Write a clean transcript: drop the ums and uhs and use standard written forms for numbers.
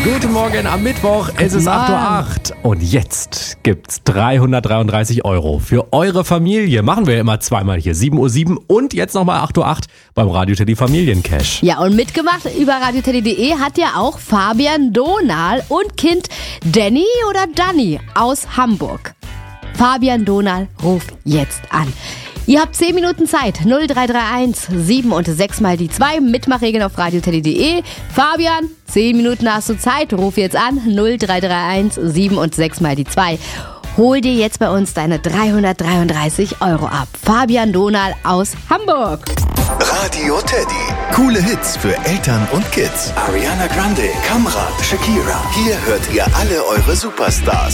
Guten Morgen am Mittwoch, es ist 8:08 Uhr und jetzt gibt's 333 € für eure Familie. Machen wir immer zweimal hier, 7:07 Uhr und jetzt nochmal 8:08 Uhr beim Radio Teddy Familiencash. Ja, und mitgemacht über radioteddy.de hat ja auch Fabian Donal und Kind Danny oder Danny aus Hamburg. Fabian Donal, ruf jetzt an. Ihr habt 10 Minuten Zeit. 0331 7 und 6 mal die 2. Mitmachregeln auf radioteddy.de. Fabian, 10 Minuten hast du Zeit. Ruf jetzt an. 0331 7 und 6 mal die 2. Hol dir jetzt bei uns deine 333 € ab. Fabian Donal aus Hamburg. Radio Teddy. Coole Hits für Eltern und Kids. Ariana Grande, Kamran, Shakira. Hier hört ihr alle eure Superstars.